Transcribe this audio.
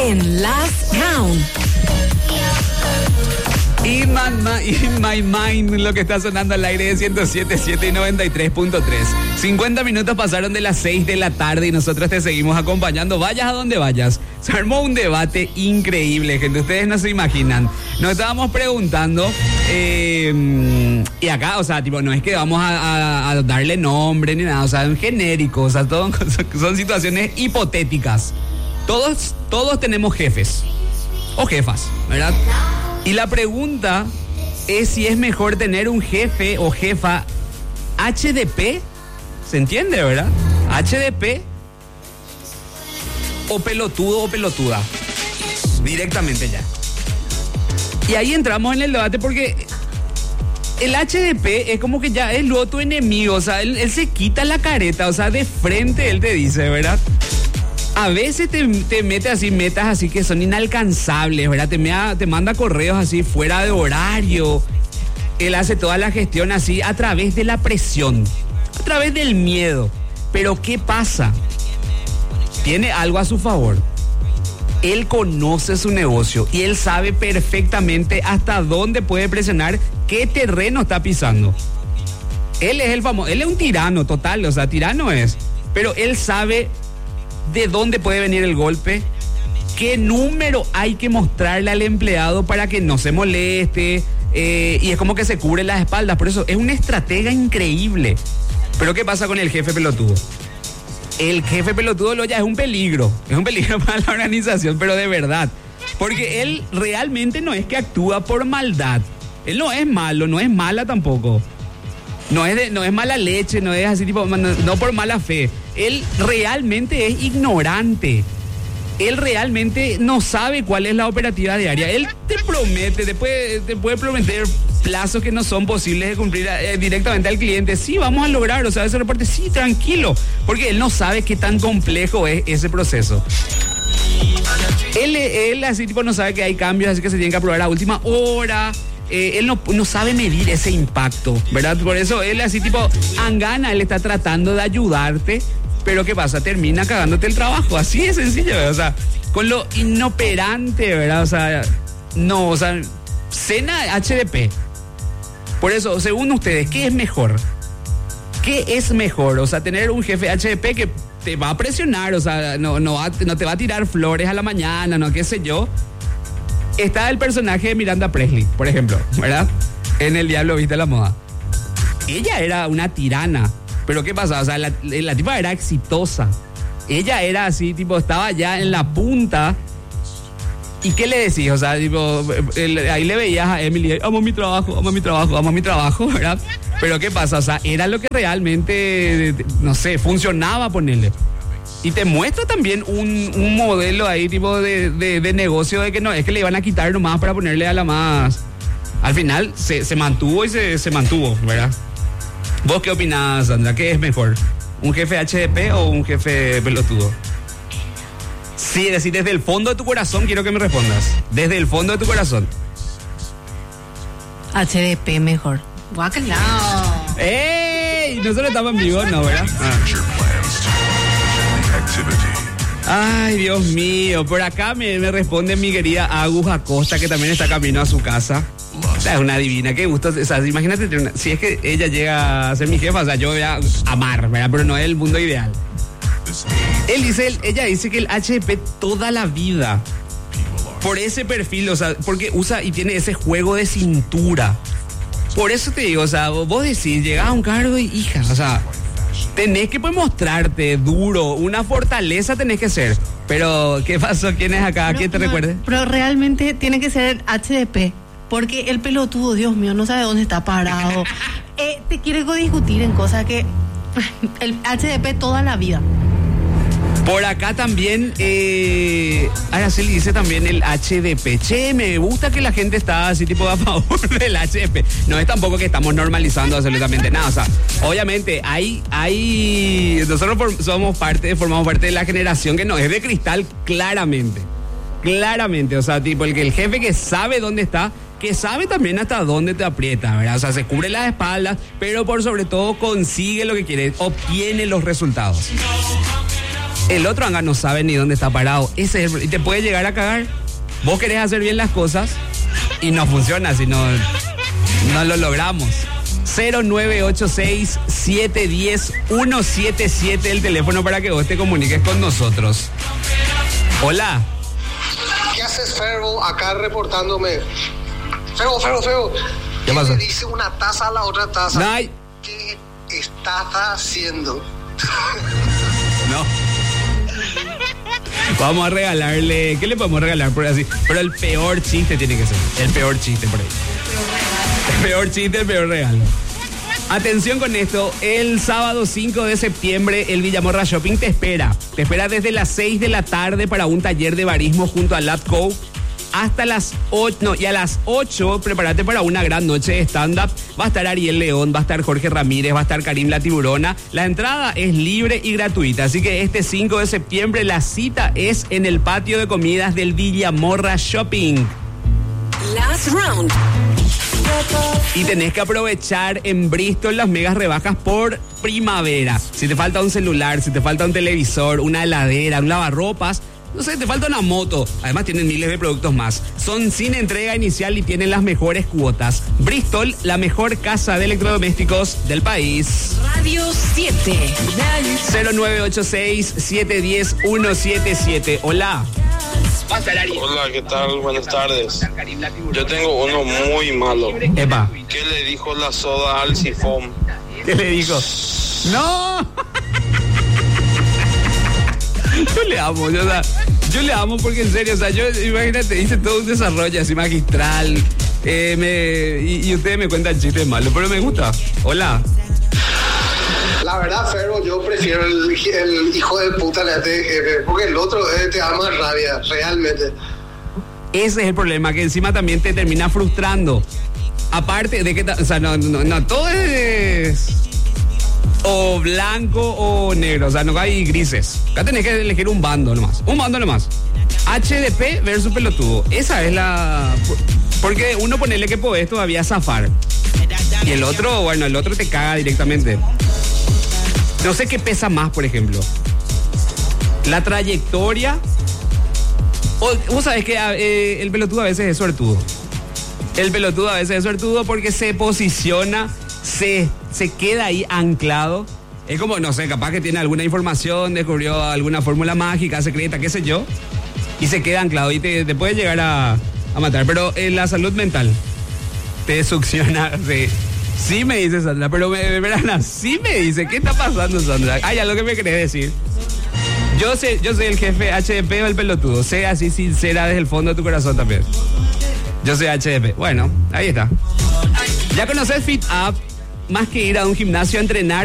en Last Round. In My Mind, lo que está sonando al aire de 107.7 y 93.3. 50 minutos pasaron de las 6 de la tarde y nosotros te seguimos acompañando. Vayas a donde vayas. Se armó un debate increíble, gente. Ustedes no se imaginan. Nos estábamos preguntando, y acá, o sea, tipo, no es que vamos a darle nombre ni nada, o sea, en genérico, o sea, son situaciones hipotéticas. Todos tenemos jefes o jefas, ¿verdad? Y la pregunta es si es mejor tener un jefe o jefa HDP, ¿se entiende, verdad? HDP o pelotudo o pelotuda, directamente ya. Y ahí entramos en el debate porque el HDP es como que ya es luego tu enemigo, o sea, él se quita la careta, o sea, de frente él te dice, ¿verdad? A veces te mete así metas así que son inalcanzables, ¿verdad? Te manda correos así fuera de horario. Él hace toda la gestión así a través de la presión, a través del miedo. Pero ¿qué pasa? Tiene algo a su favor. Él conoce su negocio y él sabe perfectamente hasta dónde puede presionar, qué terreno está pisando. Él es el famoso, él es un tirano total, o sea, tirano es. Pero él sabe de dónde puede venir el golpe, qué número hay que mostrarle al empleado para que no se moleste, y es como que se cubre las espaldas. Por eso es una estratega increíble. Pero ¿qué pasa con el jefe pelotudo? El jefe pelotudo ya es un peligro para la organización, pero de verdad, porque él realmente no es que actúa por maldad. Él no es malo, no es mala tampoco. No es mala leche, no es así tipo, no por mala fe. Él realmente es ignorante. Él realmente no sabe cuál es la operativa diaria. Él te promete, te puede prometer plazos que no son posibles de cumplir directamente al cliente. Sí, vamos a lograr, o sea, ese reporte, sí, tranquilo. Porque él no sabe qué tan complejo es ese proceso. Él así tipo no sabe que hay cambios, así que se tienen que aprobar a última hora. Él no sabe medir ese impacto, ¿verdad? Por eso él así tipo angana, él está tratando de ayudarte, pero ¿qué pasa? Termina cagándote el trabajo, así de sencillo, ¿verdad? O sea, con lo inoperante, ¿verdad? O sea, no, o sea, cena HDP. Por eso, según ustedes, ¿qué es mejor? ¿Qué es mejor? O sea, tener un jefe HDP que te va a presionar, o sea, no te va a tirar flores a la mañana, no qué sé yo. Está el personaje de Miranda Presley, por ejemplo, ¿verdad? En El Diablo Viste la Moda. Ella era una tirana, pero ¿qué pasa? O sea, la tipa era exitosa. Ella era así, tipo, estaba ya en la punta. ¿Y qué le decís? O sea, tipo, ahí le veías a Emily, amo mi trabajo, ¿verdad? Pero ¿qué pasa? O sea, era lo que realmente, no sé, funcionaba, ponerle. Y te muestra también un modelo ahí tipo de negocio de que no es que le iban a quitar nomás para ponerle a la más. Al final se mantuvo y se mantuvo, ¿verdad? ¿Vos qué opinás, Sandra? ¿Qué es mejor? ¿Un jefe HDP o un jefe pelotudo? Sí, es decir, desde el fondo de tu corazón quiero que me respondas. Desde el fondo de tu corazón. HDP mejor. Guacalao. ¡Ey! Nosotros estamos en vivo, ¿no, verdad? Ay, Dios mío. Por acá me responde mi querida Agus Acosta, que también está camino a su casa. O sea, es una divina, qué gusto. O sea, imagínate, si es que ella llega a ser mi jefa, o sea, yo voy a amar, ¿verdad? Pero no es el mundo ideal. Ella dice que el HDP toda la vida, por ese perfil, o sea, porque usa y tiene ese juego de cintura. Por eso te digo, o sea, vos decís, llegás a un cargo y hija, o sea, tenés que pues mostrarte duro, una fortaleza tenés que ser. Pero, ¿qué pasó? ¿Quién es acá? ¿Quién te recuerde? Pero realmente tiene que ser HDP, porque el pelotudo, Dios mío, no sabe dónde está parado. Te quiere discutir en cosas que el HDP toda la vida. Por acá también, Araceli dice también el HDP. Che, me gusta que la gente está así tipo a favor del HDP. No es tampoco que estamos normalizando absolutamente nada. O sea, obviamente nosotros formamos parte de la generación que no es de cristal, claramente. O sea, tipo el jefe que sabe dónde está, que sabe también hasta dónde te aprieta, ¿verdad? O sea, se cubre las espaldas, pero por sobre todo consigue lo que quiere, obtiene los resultados. El otro anga no sabe ni dónde está parado. Ese es y te puede llegar a cagar. Vos querés hacer bien las cosas y no funciona si no lo logramos. 0986-710-177 el teléfono para que vos te comuniques con nosotros. Hola. ¿Qué haces, Ferbo? Acá reportándome. Ferbo. ¿Qué pasa? Le dice una taza a la otra taza. Ay. ¿Qué estás haciendo? No. Vamos a regalarle. ¿Qué le podemos regalar por así? Pero el peor chiste tiene que ser. El peor chiste por ahí. El peor chiste, el peor regalo. Atención con esto. El sábado 5 de septiembre, el Villamorra Shopping te espera. Te espera desde las 6 de la tarde para un taller de barismo junto a Labco. Hasta las 8, no, y a las 8, prepárate para una gran noche de stand-up. Va a estar Ariel León, va a estar Jorge Ramírez, va a estar Karim La Tiburona. La entrada es libre y gratuita, así que este 5 de septiembre la cita es en el patio de comidas del Villamorra Shopping. Last round. Y tenés que aprovechar en Bristol las megas rebajas por primavera. Si te falta un celular, si te falta un televisor, una heladera, un lavarropas, no sé, te falta una moto. Además tienen miles de productos más. Son sin entrega inicial y tienen las mejores cuotas. Bristol, la mejor casa de electrodomésticos del país. Radio 7. 0986-710-177. Hola. Hola, ¿qué tal? Buenas tardes. Yo tengo uno muy malo. Epa. ¿Qué le dijo la soda al sifón? ¿Qué le dijo? ¡No! Yo le amo porque en serio, o sea, yo, imagínate, hice todo un desarrollo así magistral, y ustedes me cuentan chistes malos, pero me gusta. Hola. La verdad, Ferbo, yo prefiero el hijo de puta porque el otro te da más rabia, realmente. Ese es el problema, que encima también te termina frustrando. Aparte de que, o sea, no, todo es o blanco o negro, o sea, no hay grises. Acá tenés que elegir un bando nomás. HDP versus pelotudo. Esa es la... Porque uno ponele que podés todavía zafar. Y el otro te caga directamente. No sé qué pesa más, por ejemplo. La trayectoria. Vos sabés que el pelotudo a veces es suertudo. Porque se posiciona, se queda ahí anclado. Es como, no sé, capaz que tiene alguna información, descubrió alguna fórmula mágica, secreta, qué sé yo. Y se queda anclado y te puede llegar a matar. Pero la salud mental te succiona. Sí me dice Sandra, pero verán, sí me dice. ¿Qué está pasando, Sandra? Ah, ya lo que me querés decir. Yo soy el jefe HDP o el pelotudo. Sé así sincera desde el fondo de tu corazón también. Yo soy HDP. Bueno, ahí está. Ya conoces Fit Up. Más que ir a un gimnasio a entrenar,